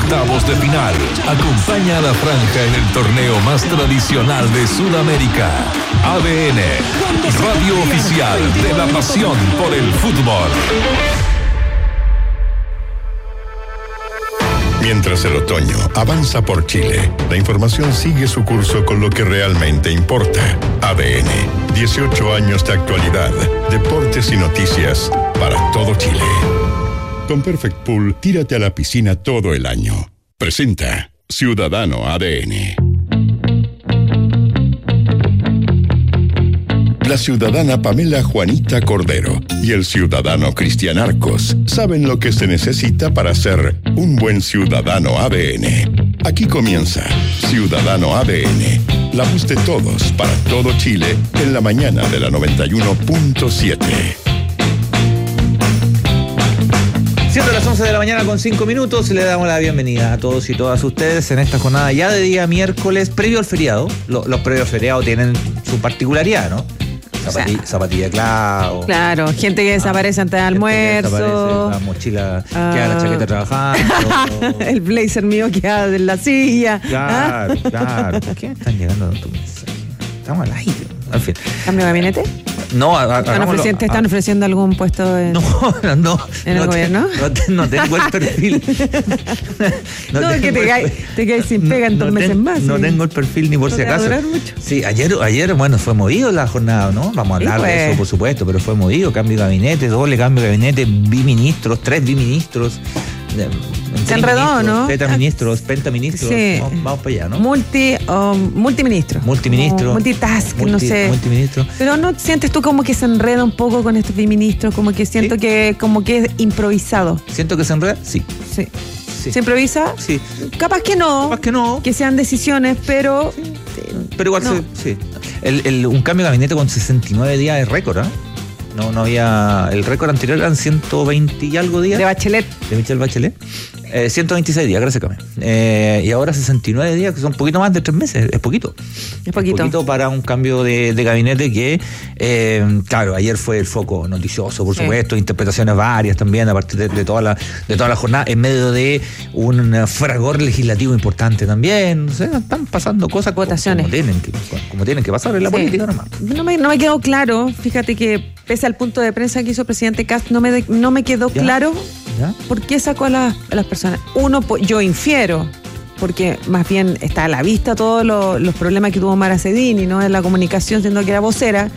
octavos de final. Acompaña a la franja en el torneo más tradicional de Sudamérica. ADN, radio oficial de la pasión por el fútbol. Mientras el otoño avanza por Chile, la información sigue su curso con lo que realmente importa. ADN, 18 años de actualidad, deportes y noticias para todo Chile. Con Perfect Pool, tírate a la piscina todo el año. Presenta Ciudadano ADN. La ciudadana Pamela Juanita Cordero y el ciudadano Cristian Arcos saben lo que se necesita para ser un buen ciudadano ADN. Aquí comienza Ciudadano ADN, la voz de todos para todo Chile en la mañana de la 91.7. Siendo las 11 de la mañana con 5 minutos, le damos la bienvenida a todos y todas ustedes en esta jornada ya de día miércoles, previo al feriado. Los previos feriados tienen su particularidad, ¿no? Zapatilla de clavo. Claro, gente que desaparece antes del almuerzo. La mochila queda la chaqueta trabajando. El blazer mío queda en la silla. Claro, claro. ¿Por qué me están llegando tu mensaje? Estamos al aire. En fin. ¿Cambio de gabinete? No, ¿Te están ofreciendo algún puesto en el gobierno? No tengo el perfil. Te quedas sin pega en 2 meses más. No tengo el perfil ni por si acaso. Mucho. Sí, ayer, bueno, fue movido la jornada, ¿no? Vamos a hablar de eso, por supuesto, pero fue movido, cambio de gabinete, doble cambio de gabinete, biministros, 3 biministros. Se enredó, ¿no? Pentaministros. Sí. Vamos para allá, ¿no? Multiministro. Multitask, no sé. Multiministro. Pero ¿no sientes tú como que se enreda un poco con estos biministros? Como que siento que es improvisado. ¿Siento que se enreda? Sí. ¿Se improvisa? Sí. Capaz que no. Que sean decisiones, pero... Sí. Pero igual no. Sí. Un cambio de gabinete con 69 días es récord, ¿eh? No había... El récord anterior eran 120 y algo días. De Bachelet. De Michelle Bachelet. 126 días, gracias, Camila. Y ahora 69 días, que son un poquito más de 3 meses. Es poquito. Es poquito para un cambio de gabinete que, claro, ayer fue el foco noticioso, por supuesto, interpretaciones varias también a partir de toda la jornada, en medio de un fragor legislativo importante también. No sé, están pasando cosas votaciones como tienen que pasar en la política nomás. No me quedó claro, fíjate que pese al punto de prensa que hizo el presidente Kast, no me quedó claro por qué sacó a las personas. Uno, yo infiero, porque más bien está a la vista todos los problemas que tuvo Mara Cedini, ¿no? En la comunicación, siendo que era vocera,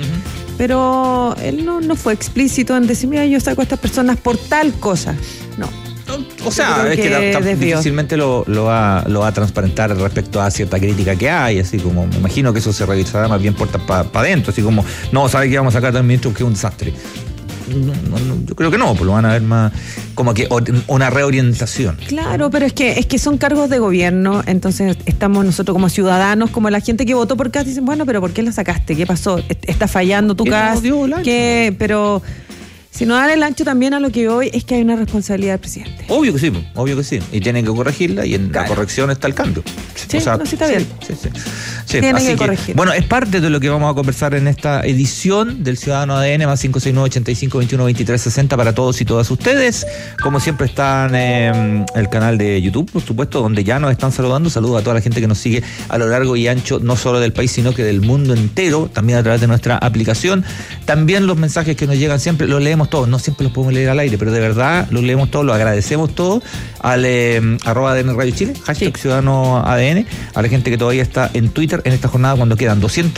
pero él no fue explícito en decir, mira, yo saco a estas personas por tal cosa. No. O sea, es que difícilmente lo va a transparentar respecto a cierta crítica que hay, así como, me imagino que eso se revisará más bien puertas para adentro, así como, no, ¿sabe qué vamos a sacar del ministro? Que es un desastre. No, yo creo que no, pues lo van a ver más como que una reorientación. Claro, pero es que son cargos de gobierno, entonces estamos nosotros como ciudadanos, como la gente que votó por Kast, dicen, bueno, pero ¿por qué la sacaste? ¿Qué pasó? ¿Está fallando tu Kast? ¿Qué? Pero si no dan el ancho también a lo que hoy es que hay una responsabilidad del presidente. Obvio que sí. Y tienen que corregirla y en la corrección está el cambio. Sí, está bien. Sí. Tienen que corregir. Bueno, es parte de lo que vamos a conversar en esta edición del Ciudadano ADN, más 569-85-21-23-60 para todos y todas ustedes. Como siempre están en el canal de YouTube, por supuesto, donde ya nos están saludando. Saludos a toda la gente que nos sigue a lo largo y ancho, no solo del país, sino que del mundo entero, también a través de nuestra aplicación. También los mensajes que nos llegan siempre, los leemos todos, no siempre los podemos leer al aire, pero de verdad los leemos todos, los agradecemos todos al @ADN Radio Chile, hashtag Ciudadano ADN, a la gente que todavía está en Twitter en esta jornada cuando quedan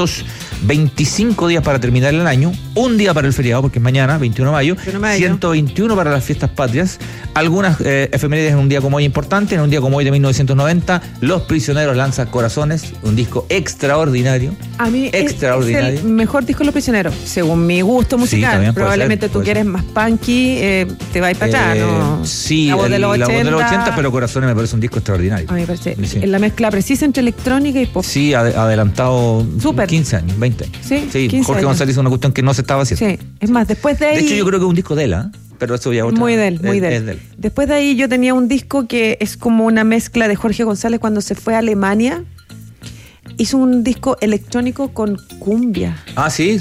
225 días para terminar el año, un día para el feriado, porque es mañana, 21 de mayo, 121 para las fiestas patrias, algunas efemérides en un día como hoy importante, en un día como hoy de 1990, Los Prisioneros lanzan Corazones, un disco extraordinario. A mí es el mejor disco de Los Prisioneros, según mi gusto musical. Sí, probablemente tú que eres más punky, te vas para allá, ¿no? Sí, la voz de los 80, pero Corazones me parece un disco extraordinario. A mí me parece, en la mezcla precisa entre electrónica y pop. Sí, adelantado. Súper. 15 años, 20 años. Sí, Jorge años. González hizo una cuestión que no se estaba haciendo. Sí, es más, después de ahí... De hecho, yo creo que es un disco de él, pero eso ya otra. Muy de él. Después de ahí yo tenía un disco que es como una mezcla de Jorge González cuando se fue a Alemania. Hizo un disco electrónico con cumbia. Ah, sí.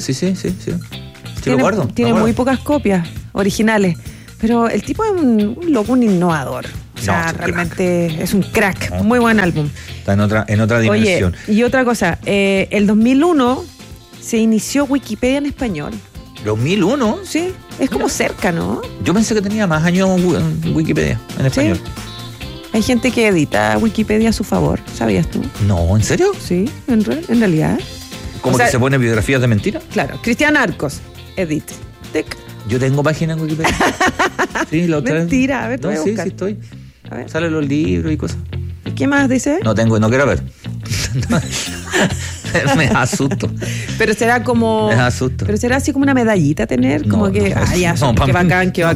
Tiene muy pocas copias originales, pero el tipo es un loco, un innovador. O O sea, realmente es un crack. Muy buen álbum. Está en otra dimensión. Oye, y otra cosa, el 2001 se inició Wikipedia en español. ¿2001? Sí, es como cerca, ¿no? Yo pensé que tenía más años Wikipedia en español. ¿Sí? Hay gente que edita Wikipedia a su favor, ¿sabías tú? No, ¿en serio? Sí, en realidad. ¿Cómo que se pone biografías de mentira? Claro, Cristian Arcos, edit. Yo tengo página en Wikipedia. Sí, la otra mentira, a ver, te voy a buscar. Sí estoy. A ver. Salen los libros y cosas. ¿Y qué más dice? No quiero ver. Me asusto. Pero será como. Me asusto. Pero será así como una medallita tener, como que. Ya, qué bacán, qué bacán.